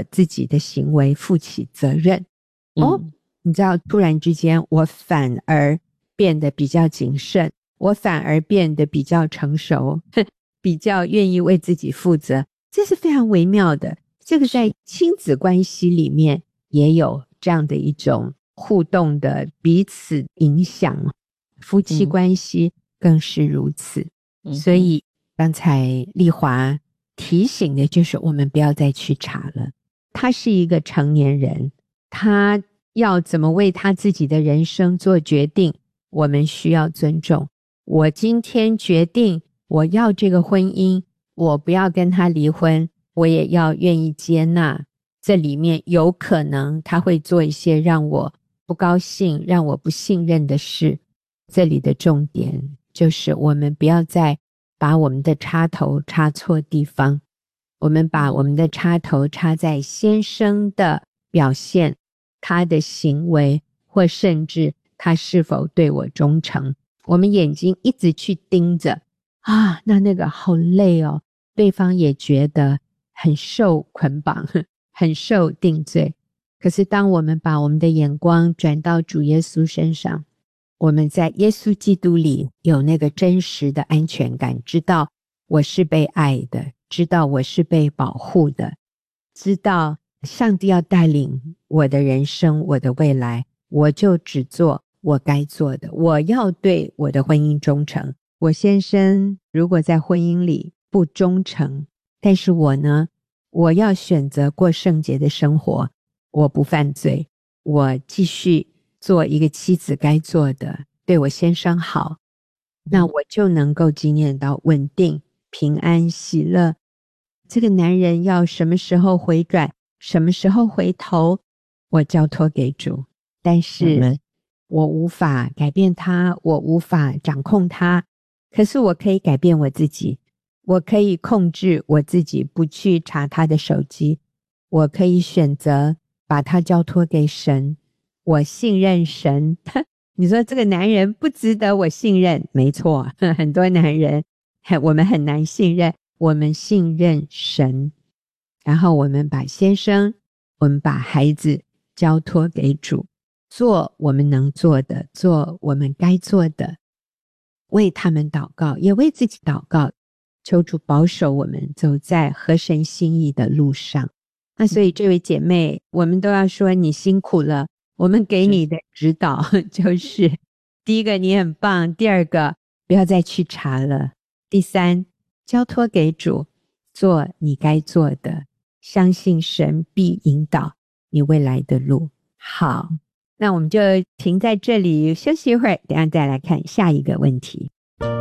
自己的行为负起责任。你知道，突然之间我反而变得比较谨慎，我反而变得比较成熟，比较愿意为自己负责，这是非常微妙的。这个在亲子关系里面也有这样的一种互动的彼此影响，夫妻关系更是如此。所以刚才丽华提醒的就是我们不要再去查了，他是一个成年人，他要怎么为他自己的人生做决定，我们需要尊重。我今天决定我要这个婚姻，我不要跟他离婚，我也要愿意接纳这里面有可能他会做一些让我不高兴让我不信任的事。这里的重点就是我们不要再把我们的插头插错地方，我们把我们的插头插在先生的表现，他的行为，或甚至他是否对我忠诚。我们眼睛一直去盯着啊，那个好累哦，对方也觉得很受捆绑，很受定罪。可是当我们把我们的眼光转到主耶稣身上，我们在耶稣基督里有那个真实的安全感，知道我是被爱的，知道我是被保护的，知道上帝要带领我的人生，我的未来，我就只做我该做的，我要对我的婚姻忠诚。我先生如果在婚姻里不忠诚，但是我呢，我要选择过圣洁的生活，我不犯罪，我继续做一个妻子该做的，对我先生好，那我就能够经验到稳定、平安、喜乐。这个男人要什么时候回转，什么时候回头，我交托给主。但是我无法改变他，我无法掌控他，可是我可以改变我自己，我可以控制我自己不去查他的手机，我可以选择把他交托给神，我信任神。你说这个男人不值得我信任，没错，很多男人我们很难信任，我们信任神，然后我们把先生，我们把孩子交托给主，做我们能做的，做我们该做的，为他们祷告，也为自己祷告，求主保守我们走在合神心意的路上。那所以这位姐妹，我们都要说你辛苦了，我们给你的指导就是第一个你很棒，第二个不要再去查了，第三交托给主，做你该做的，相信神必引导你未来的路。好，那我们就停在这里休息一会儿，等一下再来看下一个问题。